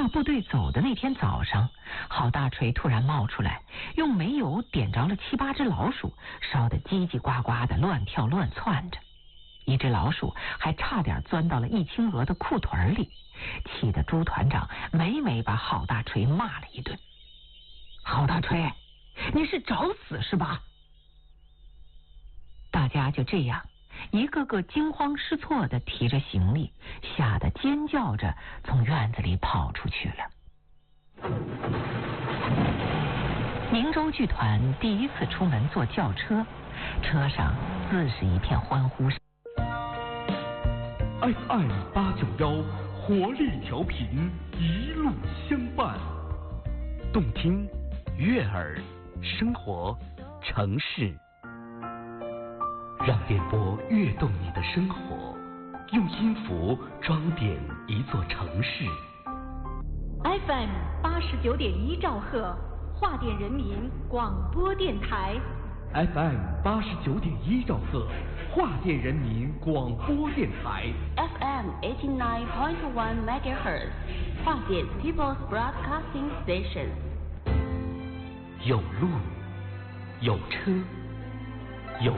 大部队走的那天早上，郝大锤突然冒出来，用煤油点着了7、8只老鼠，烧得叽叽呱呱的，乱跳乱窜着。一只老鼠还差点钻到了易清娥的裤腿里，气得朱团长每每把郝大锤骂了一顿。郝大锤，你是找死是吧？大家就这样一个个惊慌失措地提着行李，吓得尖叫着从院子里跑出去了。明州剧团第一次出门坐轿车，车上自是一片欢呼声。 FM 891活力调频，一路相伴， 动听、悦耳、生活、城市。让电波跃动你的生活，用音符装点一座城市。 FM 89.1兆赫，华电人民广播电台。 FM 89.1兆赫，华电人民广播电台。 FM 89.1 MHz， 华电 People's Broadcasting Station。 有路，有车。